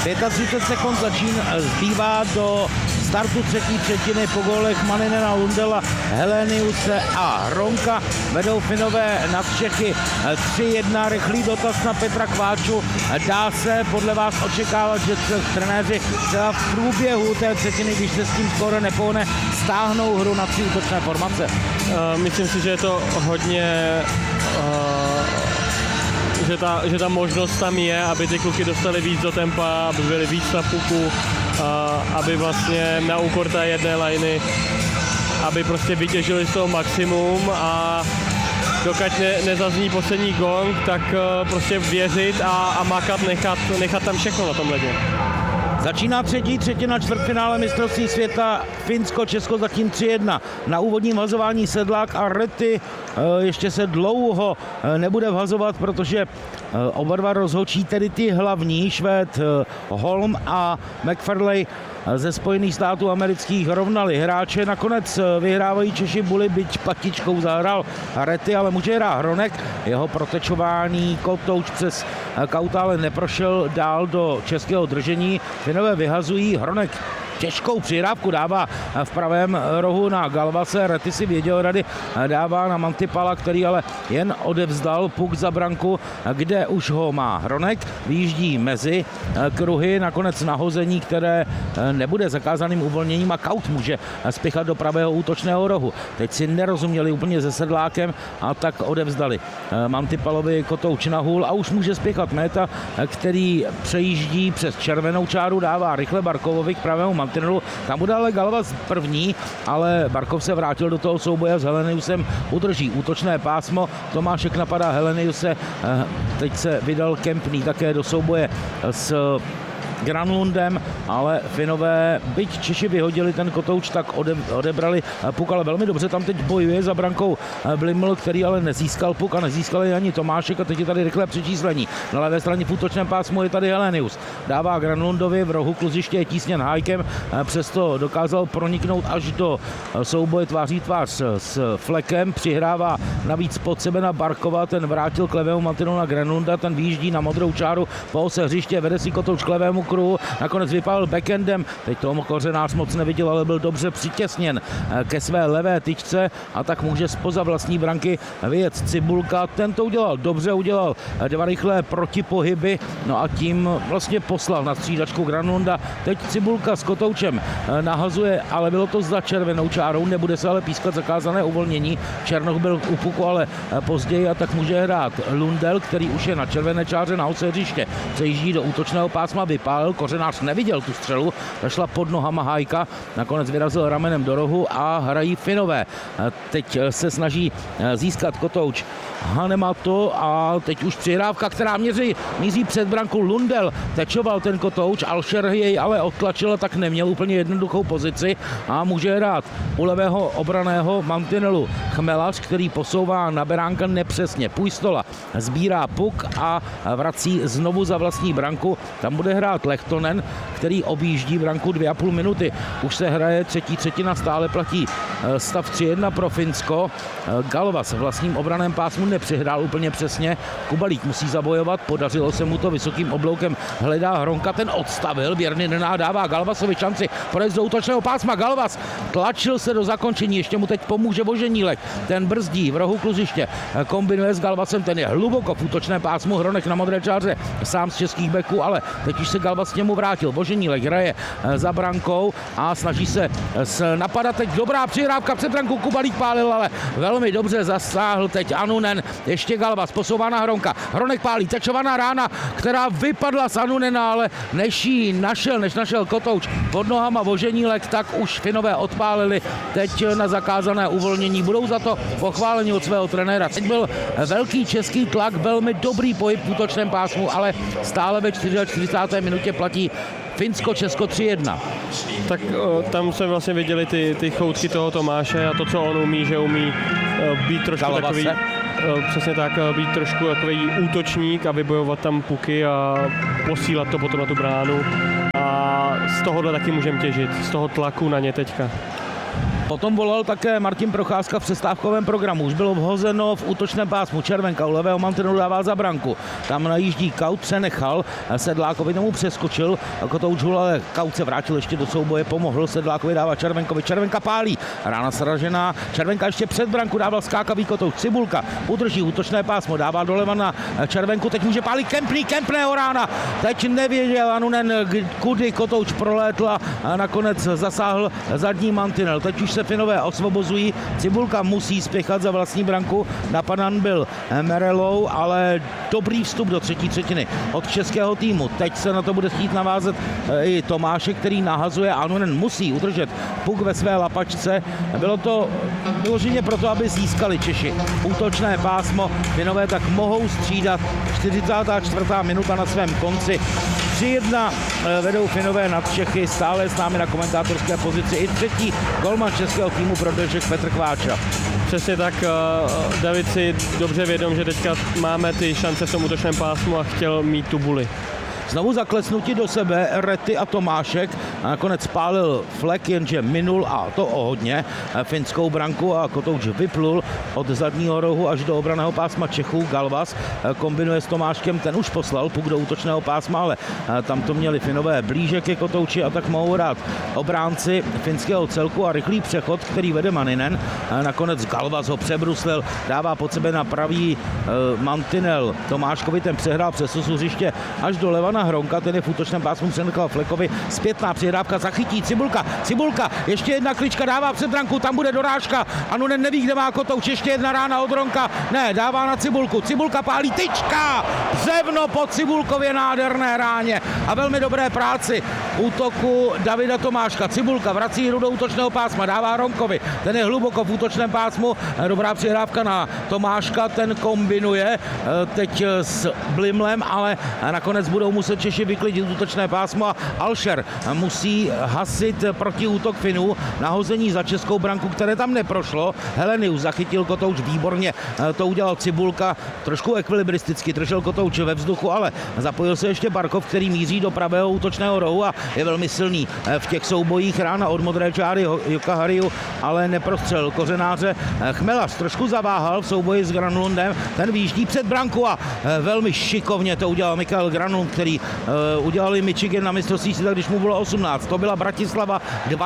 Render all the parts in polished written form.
35 sekund zbývá do startu třetí třetiny. Po gólech Manninena, Lundela, Heleniuse a Hronka vedou Finové nad Čechy 3-1. Rychlý dotaz na Petra Kváču. Dá se podle vás očekávat, že trenéři třeba v průběhu té třetiny, když se s tím skoro nepohne, stáhnou hru na 3 útočné formace? Myslím si, že je to hodně... Že ta možnost tam je, aby ty kluky dostali víc do tempa, aby byli víc na puku, aby vlastně na úkor té jedné liny, aby prostě vytěžili z toho maximum a dokud nezazní poslední gong, tak prostě věřit a makat, nechat tam všechno na tom ledě. Začíná třetí třetina čtvrtfinále mistrovství světa. Finsko, Česko zatím 3-1. Na úvodním vhazování Sedlák a Rety ještě se dlouho nebude vhazovat, protože oba dva rozhodčí, tedy ty hlavní, Švéd Holm a McFarley ze Spojených států amerických, rovnali hráče. Nakonec vyhrávají Češi Bully, byť patičkou zahrál Rety, ale může hrát Hronek. Jeho protečování kotouč přes kautále neprošel dál do českého držení. Finové vyhazují, Hronek těžkou přihrávku dává v pravém rohu na Galvase, Rety si věděl rady, dává na Mantipala, který ale jen odevzdal puk za branku, kde už ho má Hronek, vyjíždí mezi kruhy, nakonec nahození, které nebude zakázaným uvolněním a Kaut může spěchat do pravého útočného rohu. Teď si nerozuměli úplně se Sedlákem a tak odevzdali Mantipalovi kotouč na hůl a už může spěchat Méta, který přejíždí přes červenou čáru, dává rychle Barkovovi k pravému mantinelu. Tam bude ale Galvas první, ale Barkov se vrátil do toho souboje s Heleniusem, udrží útočné pásmo, Tomášek napadá Heleniuse, teď se vydal Kempný také do souboje s Granlundem, ale Finové, byť Češi vyhodili ten kotouč, tak odebrali puk, ale velmi dobře tam teď bojuje za brankou Bliml, který ale nezískal puk a nezískali ani Tomášek a teď je tady rychlé přečíslení. Na levé straně v útočném pásmu je tady Helenius. Dává Granlundovi, v rohu kluziště je tísněn Hájkem, přesto dokázal proniknout až do souboje tváří tvář s Fleckem, přihrává navíc pod sebe na Barkova, ten vrátil k levému mantinu na Granlunda, ten výjíždí na modrou čáru, po ose hřiště, vede si kotouč k levému kruhu, nakonec vypálil backendem, teď toho Kořenář moc neviděl, ale byl dobře přitěsněn ke své levé tyčce a tak může spoza vlastní branky vyjet Cibulka, ten to udělal, dobře udělal 2 rychlé protipohyby, no a tím vlastně poslal na střídačku Granlunda, teď Cibulka s kotoučem nahazuje, ale bylo to za červenou čárou, nebude se ale pískat zakázané uvolnění, Černoch byl u puku, ale později a tak může hrát Lundel, který už je na červené čáře na ose hřiště, přejíždí do útočného pásma, vypálil, Kořenář neviděl tu střelu, zašla pod nohama Hájka, nakonec vyrazil ramenem do rohu a hrají Finové. Teď se snaží získat kotouč Hanemato a teď už přihrávka, která míří před branku. Lundel tečoval ten kotouč, Alšer jej ale odtlačil, tak neměl úplně jednoduchou pozici a může hrát u levého obraného mantinelu Chmelař, který posouvá na beránka nepřesně. Pujstola sbírá puk a vrací znovu za vlastní branku. Tam bude hrát Lehtonen, který objíždí branku 2,5 minuty. Už se hraje třetí třetina, stále platí stav 3-1 pro Finsko. Galvas v vlastním obranném pásmu nepřihrál úplně přesně. Kubalík musí zabojovat, podařilo se mu to, vysokým obloukem hledá Hronka, ten odstavil, věrně nenádává Galvasovi šanci projezd do útočného pásma. Galvas tlačil se do zakončení, ještě mu teď pomůže Voženílek, ten brzdí v rohu kluziště, kombinuje s Galvasem, ten je hluboko v útočném pásmu, Hronek na modré čáře sám z českých beků, ale teď už se Galvas k němu vrátil. Voženílek hraje za brankou a snaží se napadat, teď dobrá přihrávka před brankou, Kubalík pálil, ale velmi dobře zasáhl teď Anunen, ještě Galvas, posouvaná Hronka, Hronek pálí, tečovaná rána, která vypadla z Anunena, ale než našel kotouč pod nohama Voženílek, tak už Finové odpálili teď na zakázané uvolnění, budou za to pochváleni od svého trenéra. Teď byl velký český tlak, velmi dobrý pohyb v útočném pásmu, ale stále ve 44. minutě platí Finsko, Česko 3-1. Tak tam jsme vlastně viděli ty choutky toho Tomáše a to, co on umí, že umí být trošku takový, přesně tak, být trošku takový útočník a vybojovat tam puky a posílat to potom na tu bránu. A z tohohle taky můžeme těžit, z toho tlaku na ně teďka. Potom volal také Martin Procházka v přestávkovém programu. Už bylo vhozeno v útočném pásmu. Červenka u levého mantinelu dává za branku. Tam najíždí Kaut, přenechal Sedlákovi, tomu přeskočil. Kotouč hul, ale Kaut se vrátil ještě do souboje, pomohl Sedlákovi, dává Červenkovi. Červenka pálí. Rána sražená. Červenka ještě před branku dával skákavý Kotouč. Cibulka udrží útočné pásmo, dává doleva na Červenku. Teď může pálit Kempného rána. Teď nevěděl Anunen, kudy Kotouč prolétl a nakonec zasáhl zadní mantinel. Teď už se Finové osvobozují. Cibulka musí spěchat za vlastní branku. Napadan byl Merelou, ale dobrý vstup do třetí třetiny od českého týmu. Teď se na to bude chtít navázat i Tomášek, který nahazuje. Anunen musí udržet puk ve své lapačce. Bylo to vyloženě proto, aby získali Češi útočné pásmo. Finové tak mohou střídat. 44. minuta na svém konci. 3-1 vedou Finové nad Čechy, stále s námi na komentátorské pozici i třetí golman českého týmu pro dnešek Petr Kváča. Přesně tak, David si dobře vědom, že teďka máme ty šance v tom útočném pásmu a chtěl mít tu buli. Znovu zaklesnutí do sebe Rety a Tomášek a nakonec spálil Flek, jenže minul a to o hodně finskou branku a Kotouč vyplul od zadního rohu až do obranného pásma Čechů. Galvas kombinuje s Tomáškem, ten už poslal puk do útočného pásma, ale tam to měli Finové blíže ke Kotouči a tak mohou rád obránci finského celku a rychlý přechod, který vede Maninen. Nakonec Galvas ho přebruslil, dává pod sebe na pravý mantinel Tomáškovi, ten přehrál přes hřiště až doleva na Hronka, ten je v útočném pásmu přenechal Flekovi, zpětná přihrávka, zachytí Cibulka, ještě jedna klička, dává před branku, tam bude dorážka, Anunen neví, kde má Kotouč, ještě jedna rána od Hronka, ne, dává na Cibulka pálí, tyčka, břevno po Cibulkově nádherné ráně a velmi dobré práci útoku Davida Tomáška. Cibulka vrací hru do útočného pásma, dává Hronkovi, ten je hluboko v útočném pásmu, dobrá přihrávka na Tomáška, ten kombinuje teď s Blimlem, ale nakonec budou muset Češi vyklidit útočné pásmo a Alšer musí hasit protiútok Finů. Nahození za českou branku, které tam neprošlo. Helenius zachytil Kotouč výborně, to udělal Cibulka, trošku ekvilibristicky držel Kotouč ve vzduchu, ale zapojil se ještě Barkov, který míří do pravého útočného rohu a je velmi silný v těch soubojích. Rána od modré čáry Joka Hariu, ale neprostřelil kořenáře. Chmelař trošku zaváhal v souboji s Granlundem, ten výjíždí před branku a velmi šikovně to udělal Mikael Granlund, který udělali Michigan na mistrovství světa, když mu bylo 18. To byla Bratislava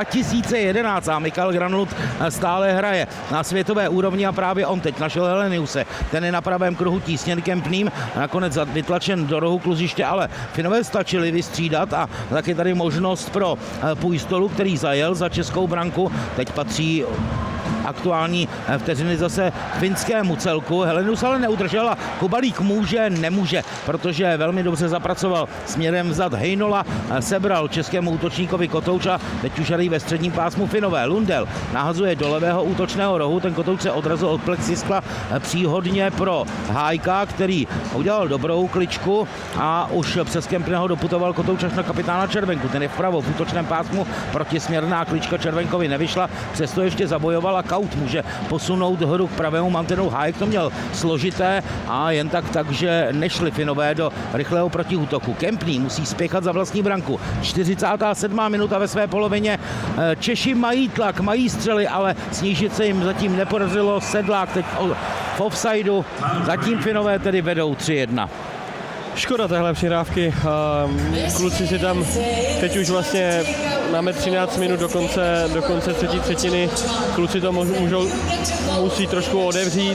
2011 a Mikael Granlund stále hraje na světové úrovni a právě on teď našel Heleniuse. Ten je na pravém kruhu tísněn Kempným, nakonec vytlačen do rohu kluziště, ale Finové stačili vystřídat a tak je tady možnost pro Puistolu, který zajel za českou branku. Teď patří aktuální vteřiny zase finskému celku. Helenius ale neudržel a Kubalík nemůže, protože velmi dobře zapracoval směrem vzad. Heinola sebral českému útočníkovi Kotouča, teď už hrají ve středním pásmu Finové. Lundell nahazuje do levého útočného rohu, ten Kotouč se odrazil od plexiskla příhodně pro Hájka, který udělal dobrou kličku a už přes Kempného doputoval Kotouč až na kapitána Červenku. Ten je vpravo v útočném pásmu, protisměrná klička Červenkovi nevyšla, přesto ještě zabojoval a Kaut může posunout hru k pravému mantinelu. Hájek to měl složité a jen takže nešli Finové do rychlého protiútoku. Kempný musí spěchat za vlastní branku. 47. minuta ve své polovině. Češi mají tlak, mají střely, ale snížit se jim zatím nepodařilo. Sedlák teď v offsideu. Zatím Finové tedy vedou 3-1. Škoda téhle přihrávky. Kluci si tam teď už vlastně máme 13 minut do konce třetí třetiny. Kluci to musí trošku odevřít,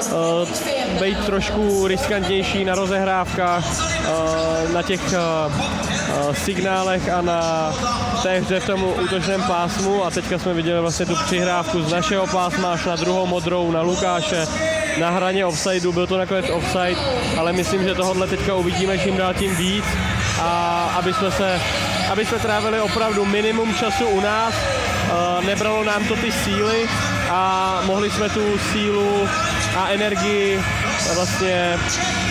být trošku riskantnější na rozehrávkách, na těch signálech a na té hře v tom útočném pásmu. A teďka jsme viděli vlastně tu přihrávku z našeho pásma až na druhou modrou na Lukáše. Na hraně offsideu, byl to nakonec offside, ale myslím, že tohle teďka uvidíme čím dál tím víc a aby jsme trávili opravdu minimum času u nás, nebralo nám to ty síly a mohli jsme tu sílu a energii vlastně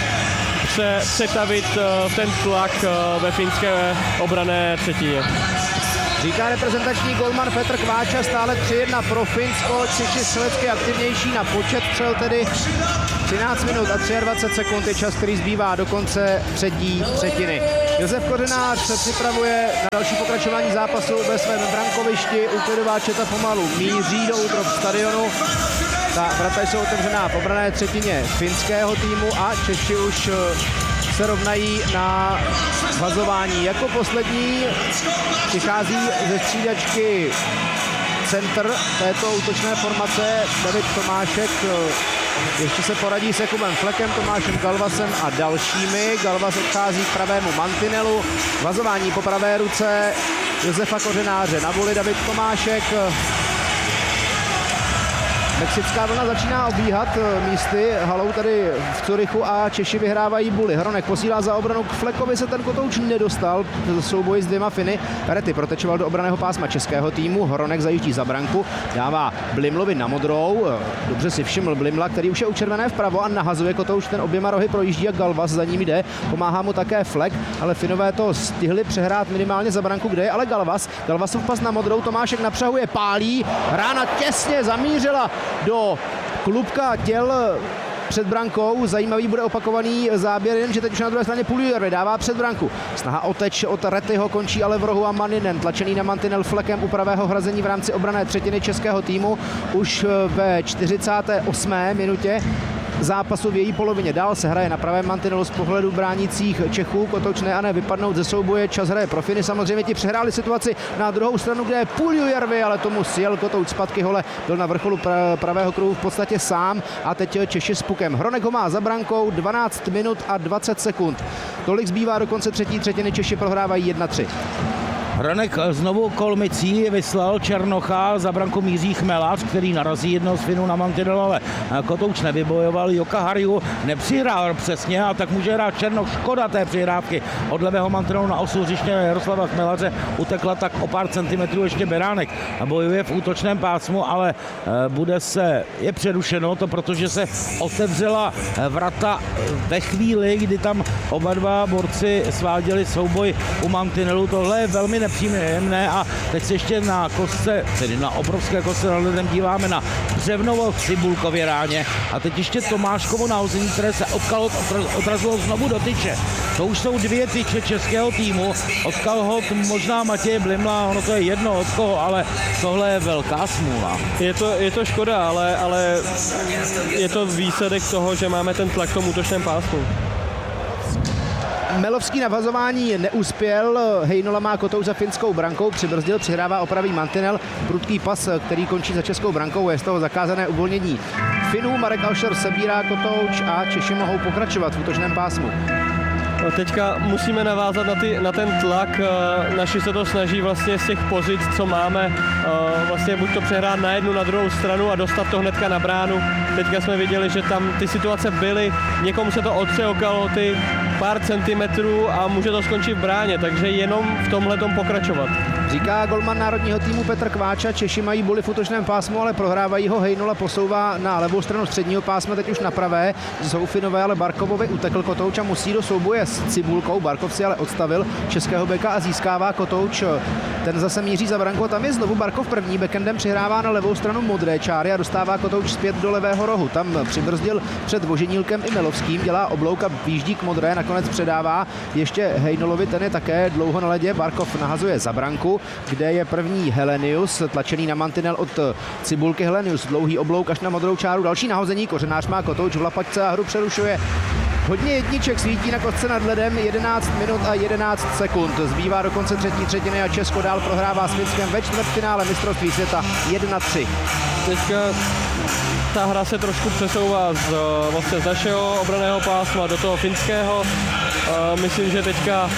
přetavit ten tlak ve finské obranné třetině. Říká reprezentační golman Petr Kváča, stále 3-1 pro Finsko, Češi střelecky aktivnější na počet střel, tedy 13 minut a 23 sekund je čas, který zbývá do konce třetí třetiny. Josef Kořenář se připravuje na další pokračování zápasu ve svém brankovišti. Úklidová četa pomalu míří do útrop stadionu. Ta vrata jsou otevřená v obranné třetině finského týmu a Češi už se rovnají na vazování. Jako poslední přichází ze střídačky centr této útočné formace David Tomášek. Ještě se poradí s Jakubem Flekem, Tomášem Galvasem a dalšími. Galvas odchází k pravému mantinelu. Vazování po pravé ruce Josefa Kořenáře. Na voli David Tomášek. Mexická vlna začíná obíhat místy halou tady v Curychu a Češi vyhrávají buly. Hronek posílá za obranu k Flekovi, se ten kotouč nedostal v souboji s dvěma Finy. Rety protečoval do obranného pásma českého týmu. Hronek zajíždí za branku, dává Blimlovi na modrou. Dobře si všiml Blimla, který už je u červené vpravo a nahazuje kotouč, ten oběma rohy projíždí a Galvas za ním jde. Pomáhá mu také Flek, ale Finové to stihli přehrát minimálně za branku, kde je ale Galvas. Galvasův pas na modrou, Tomášek napřahuje, pálí. Rána těsně zamířila do klubka těl před brankou. Zajímavý bude opakovaný záběr, jenže teď už na druhé straně Puljujärvi dává před branku. Snaha o teč od Retyho končí ale v rohu a Manninen, tlačený na mantinel Flekem u pravého hrazení v rámci obranné třetiny českého týmu, už ve 48. minutě zápasu v její polovině. Dál se hraje na pravém mantinelu z pohledu bránících Čechů. Kotouč ne a ne vypadnout ze souboje. Čas hraje pro Finy. Samozřejmě ti přehráli situaci na druhou stranu, kde je Puljujärvi, ale tomu sjel kotouč zpátky hole. Byl na vrcholu pravého kruhu v podstatě sám a teď Češi s pukem. Hronek ho má za brankou, 12 minut a 20 sekund. Tolik zbývá do konce třetí třetiny. Češi prohrávají 1-3. Hronek znovu kolmicí vyslal Černocha, za branku míří Chmelař, který narazí jednoho z Finů na mantinel, ale kotouč nevybojoval. Joka Harju nepřihrál přesně a tak může hrát Černoch. Škoda té přihrávky od levého mantinelu na osu hřiště Jaroslava Chmelaře. Utekla tak o pár centimetrů ještě Beránek. Bojuje v útočném pásmu, ale je přerušeno to, protože se otevřela vrata ve chvíli, kdy tam oba dva borci sváděli souboj u mantinelu. Tohle je velmi nepříjemné a teď se ještě na kostce, tedy na obrovské kostce nad ledem díváme na Břevnovo v Cibulkově ráně a teď ještě Tomáškovo nahození, které se odrazilo znovu do tyče. To už jsou dvě tyče českého týmu, od Kalhot možná Matěje Blimla, ono to je jedno od koho, ale tohle je velká smůla. Je to škoda, ale je to výsledek toho, že máme ten tlak v tom útočném pásmu. Melovský na vazování neuspěl, Heinola má kotouč za finskou brankou, přibrzdil, přihrává opravý mantinel, prudký pas, který končí za českou brankou, je z toho zakázané uvolnění Finů. Marek Alšer sebírá kotouč a Češi mohou pokračovat v útočném pásmu. Teďka musíme navázat na ten tlak, naši se to snaží vlastně z těch pozic, co máme, vlastně buď to přehrát na jednu, na druhou stranu a dostat to hnedka na bránu. Teďka jsme viděli, že tam ty situace byly, někomu se to otře o kalhoty, pár centimetrů a může to skončit v bráně, takže jenom v tomhletom pokračovat. Říká golman národního týmu Petr Kváča, Češi mají buly v útočném pásmu, ale prohrávají ho. Heinola posouvá na levou stranu středního pásma, teď už na pravé. Jsou Finové, ale Barkovovi utekl kotouč a musí do souboje s Cibulkou. Barkov si ale odstavil českého beka a získává kotouč. Ten zase míří za branku a tam je znovu Barkov první, backendem přihrává na levou stranu modré čáry a dostává kotouč zpět do levého rohu. Tam přibrzdil před Voženílkem i Melovským, dělá oblouk a výjíždí k modré, nakonec předává ještě Heinolovi, ten je také dlouho na ledě. Barkov nahazuje za branku, kde je první Helenius, tlačený na mantinel od Cibulky. Helenius, dlouhý oblouk až na modrou čáru, další nahození, Kořenář má kotouč v lapačce a hru přerušuje. Hodně jedniček svítí na kostce nad ledem, 11 minut a 11 sekund. Zbývá do konce třetí třetiny a Česko dál prohrává s Finskem ve čtvrtfinále mistrovství světa 1-3. Teďka ta hra se trošku přesouvá z našeho obranného pásma do toho finského. Myslím, že teďka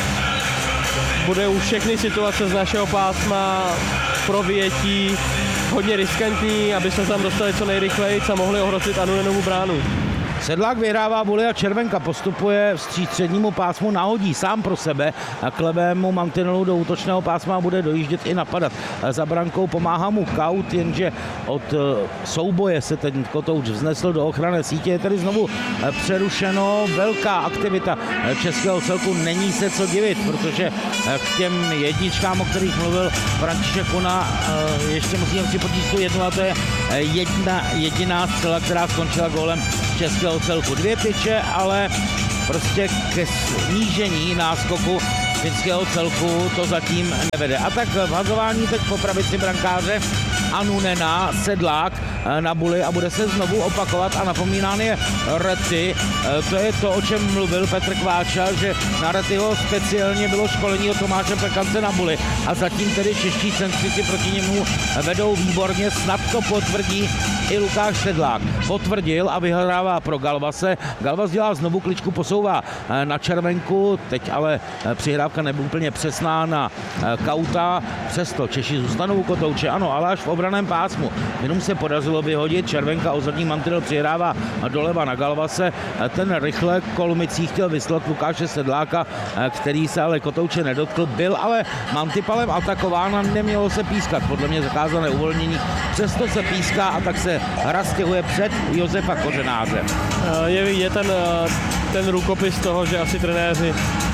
bude už všechny situace z našeho pásma pro vyjetí hodně riskantní, aby se tam dostali co nejrychleji a mohli ohrozit Annunenovu bránu. Sedlák vyhrává buly a Červenka postupuje vstříc střednímu pásmu, nahodí sám pro sebe a k levému mantinelu do útočného pásma a bude dojíždět i napadat. Za brankou pomáhá mu Kaut, jenže od souboje se ten kotouč vznesl do ochranné sítě. Je tedy znovu přerušeno. Velká aktivita českého celku, není se co divit, protože k těm jedničkám, o kterých mluvil František Kuna, ještě musíme připočíst tu jednu a to je jedna jediná střela, která skončila gólem českého celku. Dvě tyče, ale prostě ke snížení náskoku finského celku to zatím nevede. A tak vhazování teď po pravici brankáře Anunena, Sedlák na Buli a bude se znovu opakovat a napomínán je Rety. To je to, o čem mluvil Petr Kváča, že na Retyho speciálně bylo školení od Tomáše Pekance na Buli a zatím tedy čeští centřici proti němu vedou výborně, snad to potvrdí i Lukáš Sedlák. Potvrdil a vyhrává pro Galvase. Galvas dělá znovu kličku, posouvá na červenku, teď ale přihrávka nebyla úplně přesná na Kauta, přesto Češi zůstanou u kotouče, ano, ale až v obraném pásmu. Jenom se podařilo vyhodit, červenka o zadní mantinel přihrává doleva na Galvase, ten rychle kolmicí chtěl vyslat Lukáše Sedláka, který se ale kotouče nedotkl, byl ale Mantipalem atakován a nemělo se pískat, podle mě zakázané uvolnění, přesto se píská a tak se hra stěhuje před Josefa Kořenáře. Je vidět ten rukopis toho, že asi trenéři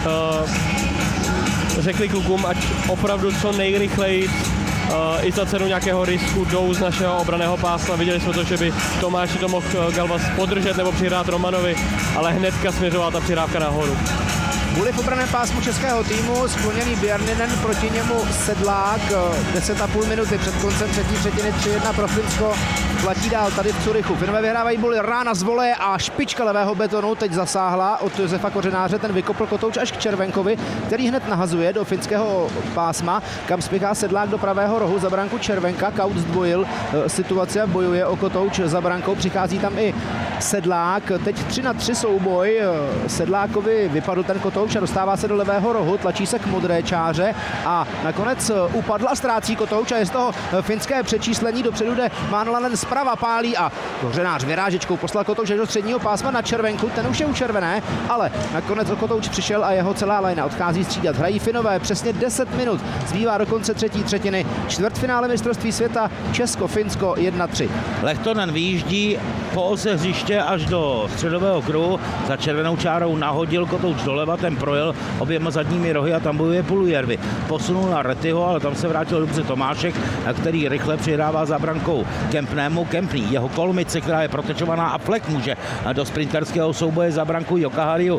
řekli klukům, ať opravdu co nejrychleji i za cenu nějakého risku jdou z našeho obranného pásma. Viděli jsme to, že by Tomáši to mohl Galvas podržet nebo přihrát Romanovi, ale hnedka směřovala ta přihrávka nahoru. Buli v obraném pásmu českého týmu, skloněný Bjarninen, proti němu Sedlák, 10,5 minuty před koncem třetí třetiny, 3-1 pro Finsko, platí dál tady v Curychu. Finové vyhrávají Buli, rána z voleje a špička levého betonu teď zasáhla od Josefa Kořenáře, ten vykopl kotouč až k Červenkovi, který hned nahazuje do finského pásma, kam spěchá Sedlák do pravého rohu za branku Červenka, Kaut zdvojil situaci a bojuje o kotouč za brankou, přichází tam i Sedlák, teď 3-3 souboj, Sedlákovi vypadl ten kotouč a dostává se do levého rohu, tlačí se k modré čáře a nakonec upadl a ztrácí kotouč a je z toho finské přečíslení, dopředu jde Manlanen zprava, pálí a Kořenář vyrážečkou poslal kotouč do středního pásma na červenku, ten už je u červené, ale nakonec o kotouč přišel a jeho celá lajna odchází střídat. Hrají Finové přesně 10 minut, zbývá do konce třetí třetiny, čtvrtfinále mistrovství světa Česko-Finsko 1-3. Lehtonen vyjíždí po ose hřiště až do středového kruhu, za červenou čárou nahodil kotouč doleva, ten projel oběma zadními rohy a tam bojuje Pulujärvi. Posunul na Retyho, ale tam se vrátil dobře Tomášek, který rychle přihrává za brankou Kempnému. Kempný, jeho kolmice, která je protečovaná a Flek může do sprinterského souboje za branku Jokahariu.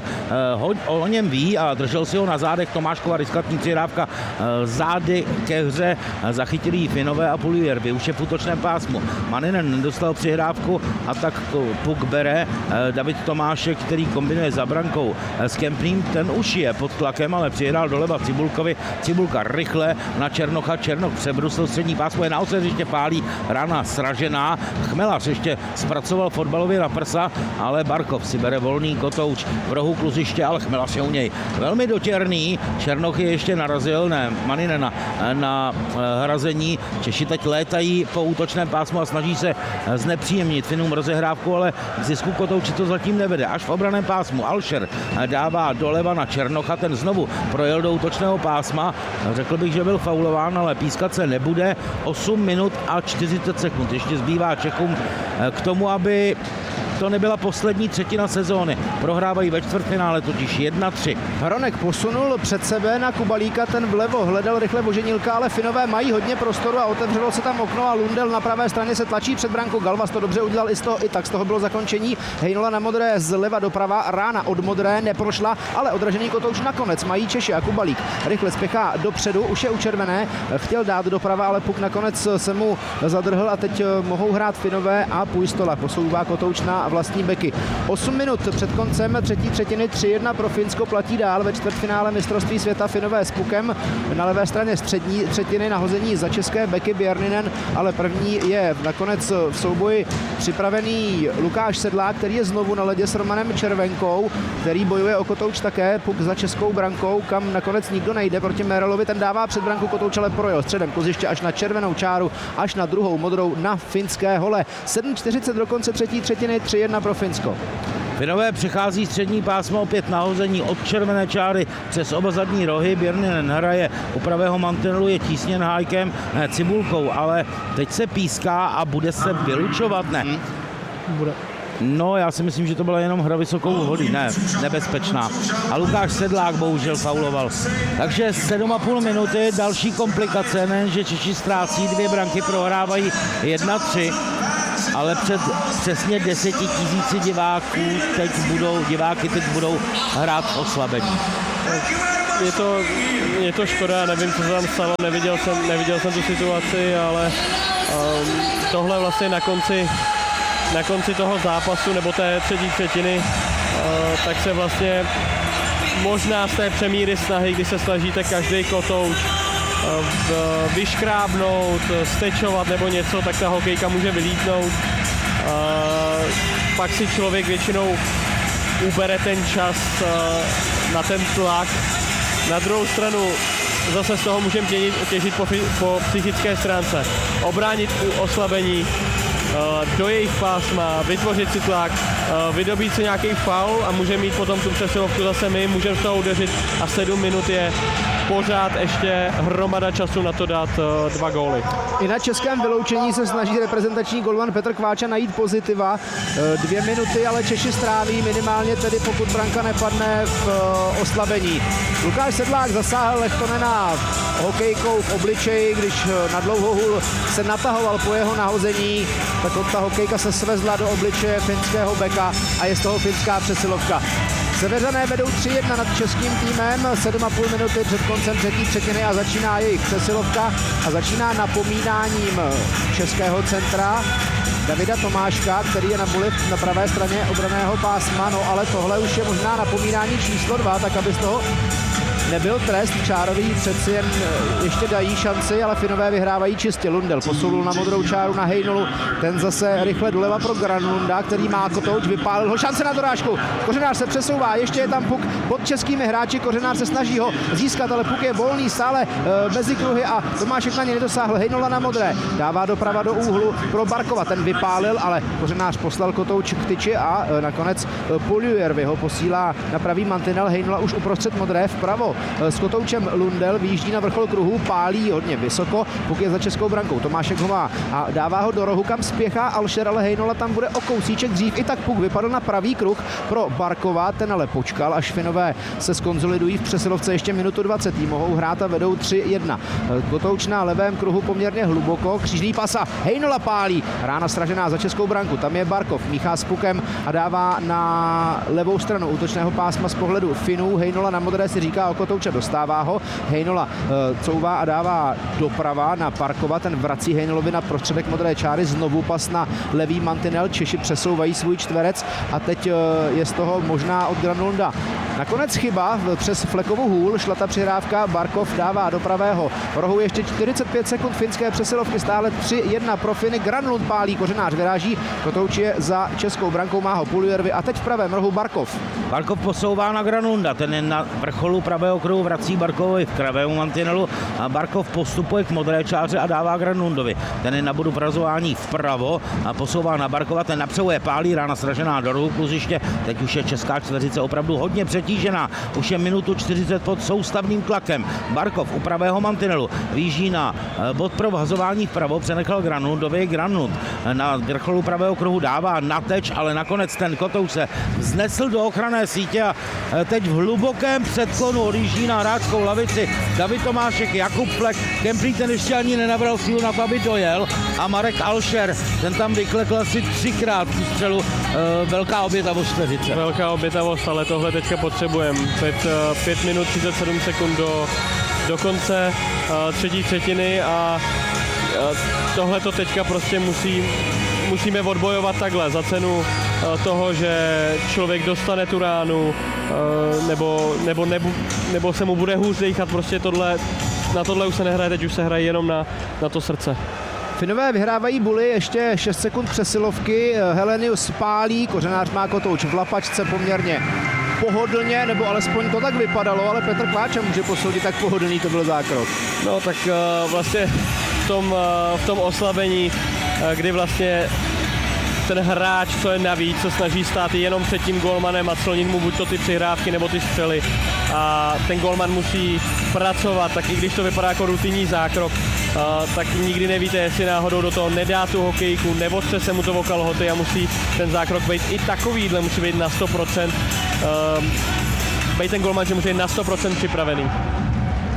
O něm ví a držel si ho na zádech. Tomáškova riskantní přihrávka zády ke hře, zachytili ji Finové a Pulujärvi. Už je v útočném pásmu. Maninen nedostal přihrávku a tak puk bere David Tomášek, který kombinuje za brankou s Kempným. Ten už je pod tlakem, ale přihrál doleva Cibulkovi. Cibulka rychle na Černocha. Černoch přebrusil střední pásmo, je na ose hřiště, pálí, rána sražená. Chmelař ještě zpracoval fotbalově na prsa, ale Barkov si bere volný kotouč v rohu kluziště, ale Chmelař je u něj velmi dotěrný. Černoch je ještě narazil, ne, Maninena na hrazení. Češi teď létají po útočném pásmu a snaží se znepříjemnit Finům rozehrávku, ale k zisku kotouči to zatím nevede. Až v obraném pásmu Alšer dává doleva na Černocha, ten znovu projel do útočného pásma. Řekl bych, že byl faulován, ale pískat se nebude. 8 minut a 40 sekund. Ještě zbývá Čechům k tomu, aby to nebyla poslední třetina sezóny. Prohrávají ve čtvrtfinále totiž 1-3. Hronek posunul před sebe na Kubalíka, ten vlevo hledal rychle Voženilka, ale Finové mají hodně prostoru a otevřelo se tam okno a Lundell na pravé straně se tlačí před branku. Galvas to dobře udělal i tak z toho bylo zakončení. Hejnola na modré zleva doprava, rána od modré neprošla, ale odražený kotouč nakonec mají Češi a Kubalík rychle spěchá dopředu, už je u červené, chtěl dát doprava, ale puk nakonec se mu zadrhl a teď mohou hrát Finové a Puistola posouvá kotouč na vlastní beky. 8 minut před koncem třetí třetiny, 3-1 pro Finsko, platí dál ve čtvrtfinále mistrovství světa. Finové s pukem na levé straně střední třetiny, nahození za české beky Bjarninen, ale první je nakonec v souboji připravený Lukáš Sedlák, který je znovu na ledě s Romanem Červenkou, který bojuje o kotouč také, puk za českou brankou, kam nakonec nikdo nejde proti Merelovi, ten dává před branku kotouč, ale projel středem kluziště až na červenou čáru, až na druhou modrou na finské hole. 7:40 do konce třetí třetiny, 3-1 pro Finsko. Finové přechází střední pásmo, opět nahození od červené čáry přes oba zadní rohy. Bjarninen hraje u pravého mantinelu, je tísněn Hájkem, ne, Cibulkou, ale teď se píská a bude se vylučovat, ne? Bude. No, já si myslím, že to byla jenom hra vysokou vody, ne, nebezpečná. A Lukáš Sedlák bohužel fauloval. Takže 7,5 minuty, další komplikace, nejen, že Češi ztrácí 2 branky, prohrávají 1-3. Ale před přesně 10 000 diváky teď budou hrát oslabení. je to škoda, nevím, co se tam stalo, neviděl jsem tu situaci, ale tohle vlastně na konci toho zápasu nebo té třetí třetiny, tak se vlastně možná z té přemíry snahy, kdy se snažíte každý kotouč vyškrábnout, stečovat nebo něco, tak ta hokejka může vylítnout. Pak si člověk většinou ubere ten čas na ten tlak. Na druhou stranu zase z toho můžeme těžit po psychické stránce. Obránit oslabení do jejich pásma, vytvořit si tlak, vydobít si nějaký faul a můžeme mít potom tu přesilovku zase my, můžeme z toho udeřit a 7 minut je pořád ještě hromada času na to dát 2 góly. I na českém vyloučení se snaží reprezentační golman Petr Kváča najít pozitiva. 2 minuty, ale Češi stráví minimálně tedy, pokud branka nepadne, v oslabení. Lukáš Sedlák zasáhl Lehtonena hokejkou v obličeji, když na dlouhohůl se natahoval po jeho nahození, tak ta hokejka se svezla do obličeje finského beka a je z toho finská přesilovka. Seveřané vedou 3-1 nad českým týmem, 7,5 minuty před koncem třetí třetiny a začíná jejich přesilovka a začíná napomínáním českého centra Davida Tomáška, který je na buli na pravé straně obranného pásma, no ale tohle už je možná napomínání číslo 2, tak aby z toho nebyl trest. Čároví přeci jen ještě dají šanci, ale Finové vyhrávají čistě. Lundell posunul na modrou čáru na Hejnolu, ten zase rychle doleva pro Granlunda, který má kotouč, vypálil ho, šance na dorážku. Kořenář se přesouvá, ještě je tam puk pod českými hráči, Kořenář se snaží ho získat, ale puk je volný stále mezi kruhy a Tomášek na ně nedosáhl. Hejnola na modré, dává doprava do úhlu pro Barkova, ten vypálil, ale Kořenář poslal kotouč k tyči a nakonec Puljujärvi ho posílá na pravý mantinel. Hejnola už uprostřed modré vpravo. S kotoučem Lundell vyjíždí na vrchol kruhu, pálí hodně vysoko, puk je za českou brankou, Tomášek ho má a dává ho do rohu, kam spěchá Alšer, ale Hejnola tam bude o kousíček dřív, i tak puk vypadl na pravý kruh pro Barkova, ten ale počkal, až Finové se skonzolidují v přesilovce, ještě minutu 20, mohou hrát a vedou 3-1. Kotouč na levém kruhu poměrně hluboko, křížný pas a Hejnola pálí, rána sražená za českou branku, tam je Barkov, míchá s pukem a dává na levou stranu útočného pásma z pohledu Finů, Hejnola na modré si říká o kotouče, dostává ho, Hejnola couvá a dává doprava na Parkova, ten vrací Hejnolovi na prostředek modré čáry, znovu pas na levý mantinel, Češi přesouvají svůj čtverec a teď je z toho možná od Granlunda. Nakonec chyba přes flekovou hůl, šla ta přihrávka, Barkov dává do pravého rohu, ještě 45 sekund finské přesilovky, stále 3-1 pro Finy, Granlund pálí, Kořenář vyráží, kotouč je za českou brankou, má ho Puljujärvi a teď v pravém rohu Barkov. Barkov posouvá na Granlunda, ten je na vrcholu pravého kruhu, vrací Barkovovi v kravému mantinelu a Barkov postupuje k modré čáře a dává Granlundovi. Ten je na bodu prazování vpravo a posouvá na Barkova, ten napřehuje, pálí, rána sražená do rohu kluziště. Teď už je česká čtveřice opravdu hodně přetížená. Už je minutu 40 pod soustavným tlakem. Barkov u pravého mantinelu výjíždí na bod pro vhazování vpravo, přenechal Granlundovi. Granlund na vrcholu pravého kruhu dává na teč, ale nakonec ten kotouč se vznesl do ochranné sítě a teď v hlubokém předklonu odjíždí na hráčskou lavici David Tomášek, Jakub Flek, Kemplík ten ještě ani nenabral sílu na to, aby dojel a Marek Alšer, ten tam vyklekl asi 3krát tu střelu, velká obětavost čtveřice. Velká obětavost, ale tohle teďka potřebujeme. 5 minut 37 sekund do konce třetí třetiny a tohle to teďka prostě musíme odbojovat takhle za cenu toho, že člověk dostane tu ránu nebo se mu bude hůř dýchat, prostě na tohle už se nehraje, teď už se hraje jenom na to srdce. Finové vyhrávají buly, ještě 6 sekund přesilovky, Helenius pálí, Kořenář má kotouč v lapačce poměrně pohodlně, nebo alespoň to tak vypadalo, ale Petr Kváča může posoudit, tak pohodlný to byl zákrok. No tak vlastně v tom oslabení, kdy vlastně ten hráč, co je navíc, se snaží stát jenom před tím golmanem a clonit mu buď to ty přihrávky nebo ty střely. A ten golman musí pracovat, tak i když to vypadá jako rutinní zákrok, tak nikdy nevíte, jestli náhodou do toho nedá tu hokejku, neodstře se mu to o kalhoty a musí ten zákrok být i takovýhle, musí být na 100%. Být ten golman, že musí být na 100% připravený.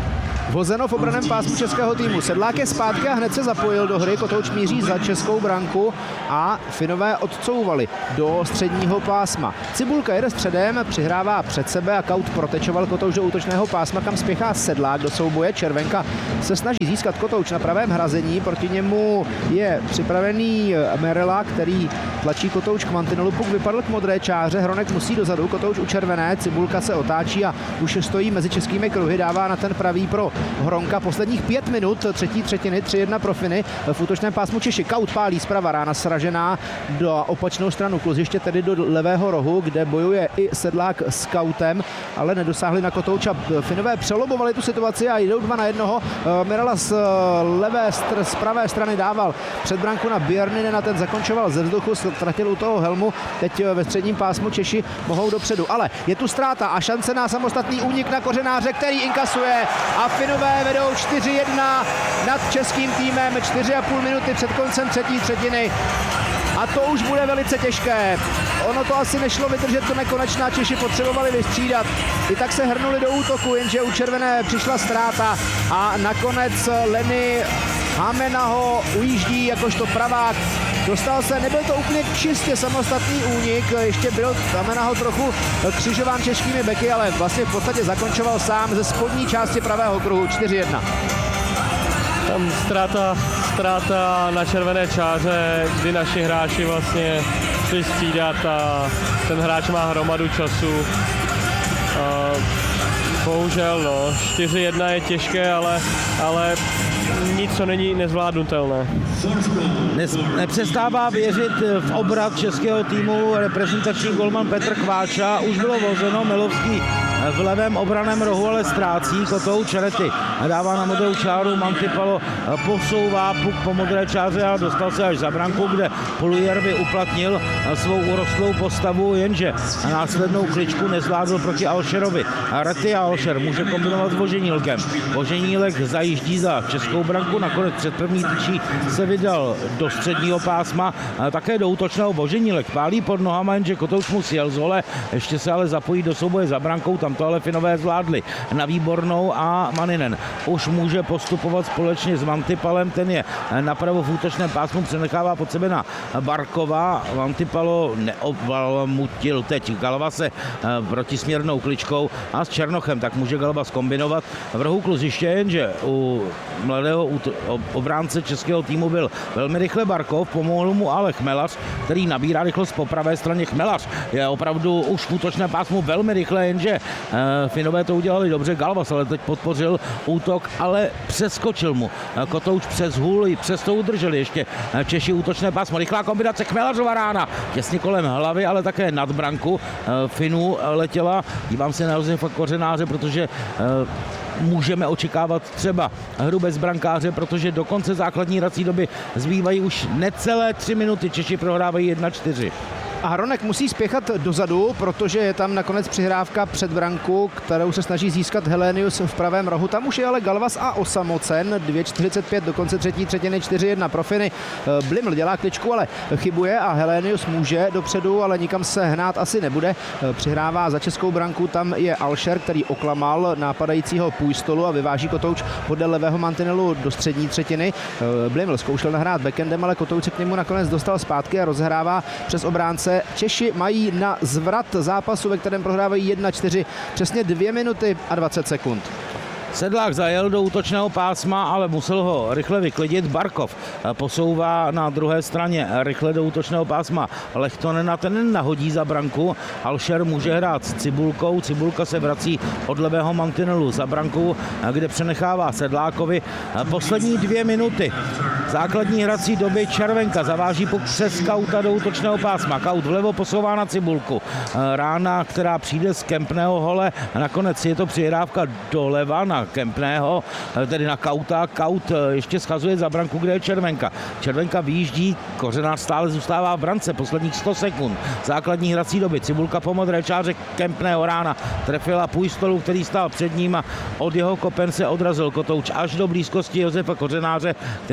Vozeno v obraném pásmu českého týmu. Sedlák je zpátky a hned se zapojil do hry. Kotouč míří za českou branku a Finové odcouvali do středního pásma. Cibulka jede středem, přihrává před sebe a Kaut protečoval Kotouč do útočného pásma, kam spěchá Sedlák do souboje. Červenka se snaží získat Kotouč na pravém hrazení. Proti němu je připravený Merela, který tlačí Kotouč k mantinelu. Puk vypadl k modré čáře, Hronek musí dozadu, Kotouč u červené, Cibulka se otáčí a už stojí mezi českými kruhy, dává na ten pravý pro Hronka. Posledních 5 minut třetí třetiny, 3-1 pro Finy. V útočném pásmu Češi. Kaut pálí zprava, rána sražená do opačnou stranu kluziště, tedy do levého rohu, kde bojuje i Sedlák s Kautem, ale nedosáhli na Kotouča. Finové přelobovali tu situaci a jdou 2-1. Mirala z pravé strany dával před branku na Björninen, ten zakončoval ze vzduchu, ztratil u toho helmu. Teď ve středním pásmu Češi mohou dopředu, ale je tu ztráta a šance na samostatný únik na Kořenáře, který inkasuje a Finové vedou 4-1 nad českým týmem 4,5 minuty před koncem třetí třetiny. A to už bude velice těžké. Ono to asi nešlo vydržet do nekonečna, Češi potřebovali vystřídat. I tak se hrnuli do útoku, jenže u červené přišla ztráta a nakonec Lenny Hamena ho ujíždí jakožto pravák. Dostal se, nebyl to úplně čistě samostatný únik, ještě byl Hamena ho trochu křižován českými beky, ale vlastně v podstatě zakončoval sám ze spodní části pravého kruhu 4-1. Tam ztráta na červené čáře, kdy naši hráči vlastně šli střídat a ten hráč má hromadu času. Bohužel, no, 4-1 je těžké, ale nic, co není nezvládnutelné. Nepřestává věřit v obrat českého týmu reprezentační golman Petr Kváča. Už bylo vozeno, Milovský v levém obraném rohu, ale ztrácí. Kotouč Rety dává na modrou čáru, Mantipalo posouvá puk po modré čáře a dostal se až za branku, kde Pulujärvi uplatnil svou urostlou postavu, jenže následnou kličku nezvládl proti Alšerovi. Rety a Alšer může kombinovat s Voženílkem. Voženílek zajíždí za českou branku, nakonec před první tyčí se vydal do středního pásma, také do útočného. Voženílek pálí pod nohama, jenže Kotouč mu sjel z hole, ještě se ale zapojí do souboje za brankou, tam to ale Finové zvládli na Výbornou a Maninen už může postupovat společně s Mantipalem, ten je napravo v útočném pásmu, přenechává pod sebe na Barkova. Mantipalo neobvalmutil teď Galvase protisměrnou kličkou a s Černochem, tak může Galva zkombinovat v rohu kluziště, jenže u mladého obránce českého týmu byl velmi rychle Barkov, pomohl mu ale Chmelař, který nabírá rychlost po pravé straně. Chmelař je opravdu už v útočném pásmu velmi rychle, jenže Finové to udělali dobře, Galvas ale teď podpořil útok, ale přeskočil mu Kotouč přes hůl, i přes to udrželi ještě Češi útočné pásmo. Rychlá kombinace, Chmelařova rána těsně kolem hlavy, ale také nad branku Finů letěla. Dívám se na Josefa Kořenáře, protože můžeme očekávat třeba hru bez brankáře, protože do konce základní hrací doby zbývají už necelé 3 minuty. Češi prohrávají 1-4. A Hronek musí spěchat dozadu, protože je tam nakonec přihrávka před branku, kterou se snaží získat Helenius v pravém rohu. Tam už je ale Galvas a osamocen. 2:45 do konce třetí třetiny, 4-1 pro Finy. Bliml dělá kličku, ale chybuje a Helenius může dopředu, ale nikam se hnát asi nebude. Přihrává za českou branku, tam je Alšer, který oklamal nápadajícího Půjstolu a vyváží Kotouč podle levého mantinelu do střední třetiny. Bliml zkoušel nahrát backendem, ale Kotouč se k němu nakonec dostal zpátky a rozhrává přes obránce. Češi mají na zvrat zápasu, ve kterém prohrávají 1-4 přesně 2 minuty a 20 sekund. Sedlák zajel do útočného pásma, ale musel ho rychle vyklidit. Barkov posouvá na druhé straně rychle do útočného pásma Lechtonena, ten nahodí za branku. Alšer může hrát s Cibulkou, Cibulka se vrací od levého mantinelu za branku, kde přenechává Sedlákovi. Poslední 2 minuty základní hrací doby, Červenka zaváží puk přes Kauta do útočného pásma. Kaut vlevo posouvá na Cibulku. Rána, která přijde z Kempného hole, nakonec je to přihrávka doleva na Kempného, tedy na Kauta. Kaut ještě schazuje za branku, kde je Červenka. Červenka vyjíždí, Kořenář stále zůstává v brance posledních 100 sekund základní hrací doby. Cibulka po modré čáře, Kempného rána trefila Půjstolu, který stál před ním a od jeho kopen se odrazil Kotouč až do blízkosti Josefa Kořenáře, který tak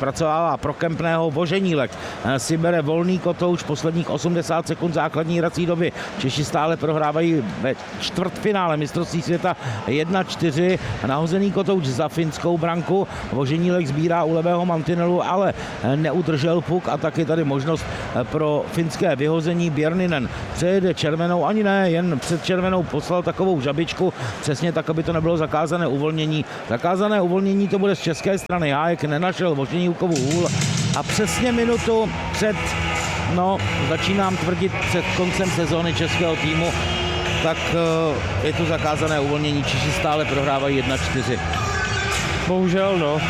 zpracovává pro Kempného. Voženílek si bere volný kotouč, posledních 80 sekund základní hrací doby. Češi stále prohrávají ve čtvrtfinále mistrovství světa 1-4. Nahozený kotouč za finskou branku. Voženílek sbírá u levého mantinelu, ale neudržel puk a taky tady možnost pro finské vyhození. Björninen přejede červenou, ani ne, jen před červenou poslal takovou žabičku, přesně tak, aby to nebylo zakázané uvolnění. Zakázané uvolnění to bude z české strany. Hájek nenašel Voženílkovu hůl a přesně minutu před, začínám tvrdit, před koncem sezóny českého týmu, tak je tu zakázané uvolnění. Češi stále prohrávají 1-4. Bohužel,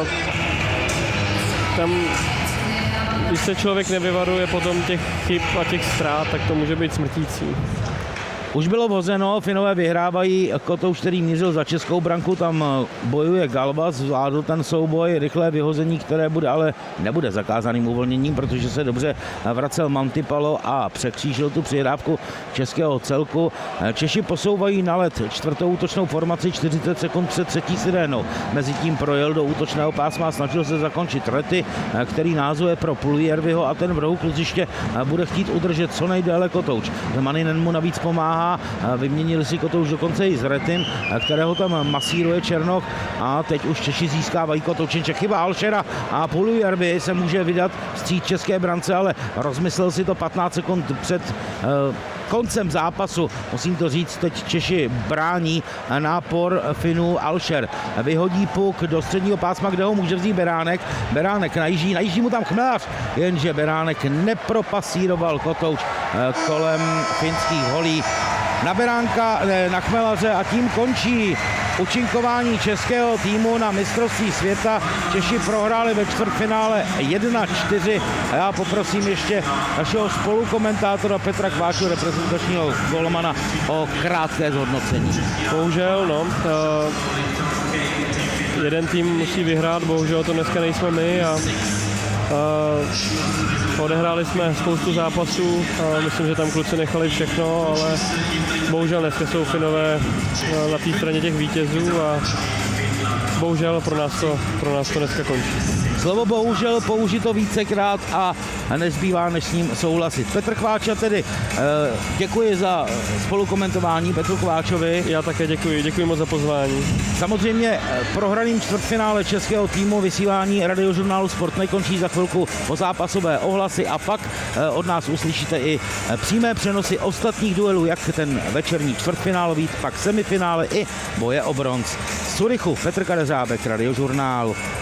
tam, když se člověk nevyvaruje potom těch chyb a těch ztrát, tak to může být smrtící. Už bylo vhozeno, Finové vyhrávají kotouč, který mířil za českou branku, tam bojuje Galvas, zvládl ten souboj, rychlé vyhození, které bude, ale nebude zakázaným uvolněním, protože se dobře vracel Mantipalo a překřížil tu přihrávku českého celku. Češi posouvají na led čtvrtou útočnou formaci 40 sekund před třetí sirénou. Mezitím projel do útočného pásma a snažil se zakončit Rety, který názuje pro Puljujärviho a ten v rohu kluziště bude chtít udržet co nejdéle kotouč. Maninen mu navíc pomáhá. Vyměnili si kotouč dokonce i s Retym, kterého tam masíruje Černoch a teď už Češi získávají kotoučenče. Chyba Alšera a Puljujärvi se může vydat vstříc české brance, ale rozmyslel si to 15 sekund před koncem zápasu. Musím to říct, teď Češi brání nápor Finů. Alšer vyhodí puk do středního pásma, kde ho může vzít Beránek. Beránek najíždí mu tam Chmelař, jenže Beránek nepropasíroval kotouč kolem finských holí na Beránka, na Chmelaře a tím končí účinkování českého týmu na mistrovství světa. Češi prohráli ve čtvrtfinále 1-4 a já poprosím ještě našeho spolukomentátora Petra Kváču, reprezentačního golmana, o krátké zhodnocení. Bohužel, jeden tým musí vyhrát, bohužel to dneska nejsme my a odehráli jsme spoustu zápasů, myslím, že tam kluci nechali všechno, ale bohužel dneska jsou Finové na té straně těch vítězů a bohužel pro nás to dneska končí. Slovo bohužel použito vícekrát a nezbývá než s ním souhlasit. Petr Kváča tedy děkuji za spolukomentování Petru Kváčovi. Já také děkuji moc za pozvání. Samozřejmě prohraným čtvrtfinále českého týmu vysílání radiožurnálu Sport nekončí, za chvilku po zápasové ohlasy a pak od nás uslyšíte i přímé přenosy ostatních duelů, jak ten večerní čtvrtfinálový, pak semifinále i boje o bronz. Z Curychu Petr Kadeřábek, Radiožurnál.